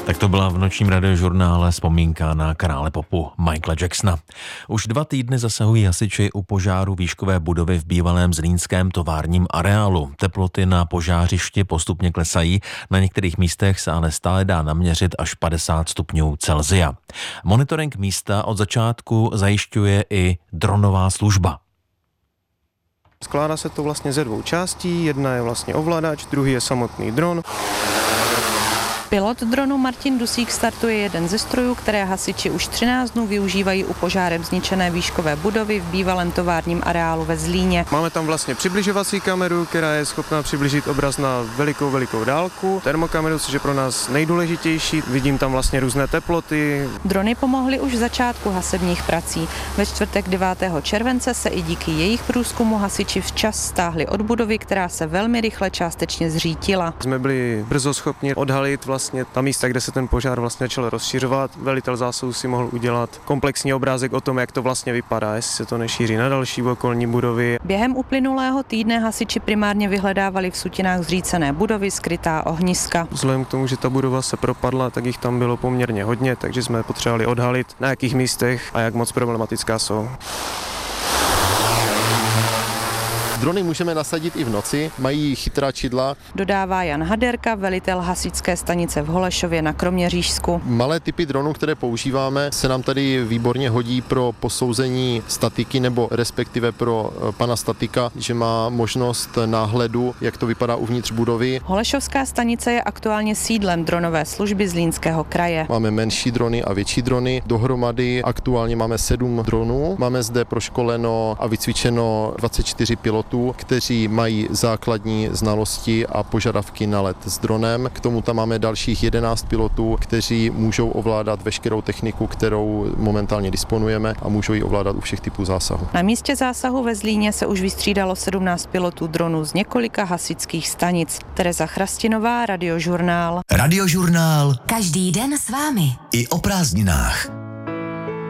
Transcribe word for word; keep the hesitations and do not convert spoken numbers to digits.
Tak to byla v nočním radiožurnále vzpomínka na krále popu Michaela Jacksona. Už dva týdny zasahují hasiči u požáru výškové budovy v bývalém zlínském továrním areálu. Teploty na požářišti postupně klesají, na některých místech se ale stále dá naměřit až padesát stupňů Celsia. Monitoring místa od začátku zajišťuje i dronová služba. Skládá se to vlastně ze dvou částí, jedna je vlastně ovladač, druhý je samotný dron. Pilot dronu Martin Dusík startuje jeden ze strojů, které hasiči už třináct dnů využívají u požárem zničené výškové budovy v bývalém továrním areálu ve Zlíně. Máme tam vlastně přibližovací kameru, která je schopná přiblížit obraz na velikou, velikou dálku. Termokameru, což je pro nás nejdůležitější. Vidím tam vlastně různé teploty. Drony pomohly už v začátku hasebních prací. Ve čtvrtek devátého července se i díky jejich průzkumu hasiči včas stáhli od budovy, která se velmi rychle částečně zřítila. Jsme byli brzo schopni odhalit vlastně ta místa, kde se ten požár vlastně začal rozšiřovat. Velitel zásahu si mohl udělat komplexní obrázek o tom, jak to vlastně vypadá, jestli se to nešíří na další okolní budovy. Během uplynulého týdne hasiči primárně vyhledávali v sutinách zřícené budovy skrytá ohniska. Vzhledem k tomu, že ta budova se propadla, tak jich tam bylo poměrně hodně, takže jsme potřebovali odhalit, na jakých místech a jak moc problematická jsou. Drony můžeme nasadit i v noci, mají chytrá čidla. Dodává Jan Haderka, velitel hasičské stanice v Holešově na Kroměřížsku. Malé typy dronů, které používáme, se nám tady výborně hodí pro posouzení statiky nebo respektive pro pana statika, že má možnost náhledu, jak to vypadá uvnitř budovy. Holešovská stanice je aktuálně sídlem dronové služby Zlínského kraje. Máme menší drony a větší drony. Dohromady aktuálně máme sedm dronů. Máme zde proškoleno a vycvičeno dvacet čtyři pilotů, kteří mají základní znalosti a požadavky na let s dronem. K tomu tam máme dalších jedenáct pilotů, kteří můžou ovládat veškerou techniku, kterou momentálně disponujeme a můžou ji ovládat u všech typů zásahu. Na místě zásahu ve Zlíně se už vystřídalo sedmnáct pilotů dronů z několika hasičských stanic. Tereza Chrastinová, Radiožurnál. Radiožurnál. Každý den s vámi. I o prázdninách.